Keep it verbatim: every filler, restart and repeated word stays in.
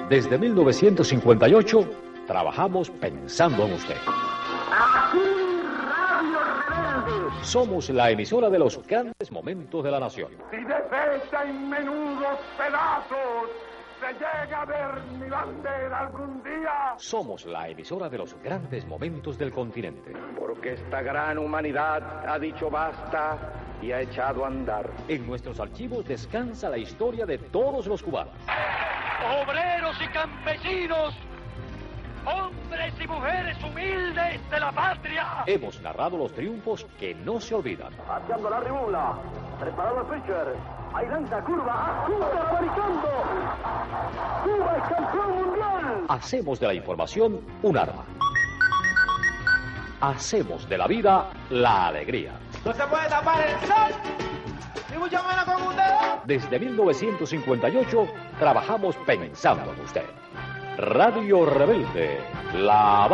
Desde mil novecientos cincuenta y ocho, trabajamos pensando en usted. Aquí Radio Rebelde. Somos la emisora de los grandes momentos de la nación. Si deshecha en menudos pedazos se llega a ver mi bandera algún día. Somos la emisora de los grandes momentos del continente. Porque esta gran humanidad ha dicho basta y ha echado a andar. En nuestros archivos descansa la historia de todos los cubanos. Obreros y campesinos, hombres y mujeres humildes de la patria. Hemos narrado los triunfos que no se olvidan. Haciendo la ribula, preparado el pitcher. Ahí lanza curva, apunta fabricando. Cuba es campeón mundial. Hacemos de la información un arma. Hacemos de la vida la alegría. No se puede tapar el sol, ni mucho menos con un dedo. Desde mil novecientos cincuenta y ocho trabajamos pensando en usted. Radio Rebelde, La Habana.